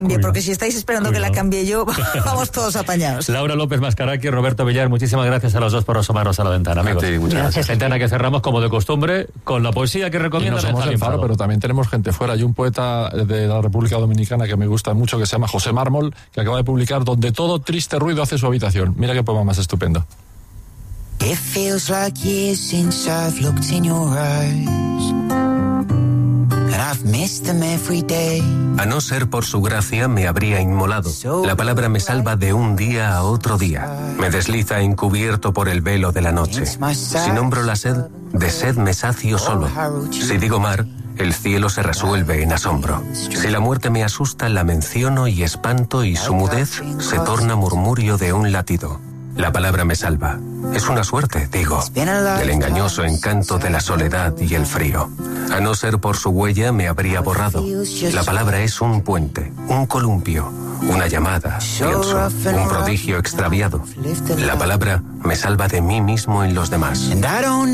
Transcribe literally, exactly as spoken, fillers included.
Bien, porque si estáis esperando Cuidado. que la cambie yo, vamos todos apañados. Laura López Mascaraki, Roberto Villar, muchísimas gracias a los dos por asomarnos a la ventana, amigos. Sí, muchas gracias. Ventana que cerramos como de costumbre con la poesía que recomienda. Y no somos el Faro, pero también tenemos gente fuera. Hay un poeta de la República Dominicana que me gusta mucho, que se llama José Mármol, que acaba de publicar Donde todo triste ruido hace su habitación. Mira qué poema más estupendo. It feels like years since I've looked in your eyes. A no ser por su gracia me habría inmolado. La palabra me salva de un día a otro día. Me desliza encubierto por el velo de la noche. Si nombro la sed, de sed me sacio solo. Si digo mar, el cielo se resuelve en asombro. Si la muerte me asusta, la menciono y espanto, y su mudez se torna murmurio de un latido. La palabra me salva. Es una suerte, digo, del engañoso encanto de la soledad y el frío. A no ser por su huella me habría borrado. La palabra es un puente, un columpio, una llamada, pienso, un prodigio extraviado. La palabra me salva de mí mismo en los demás.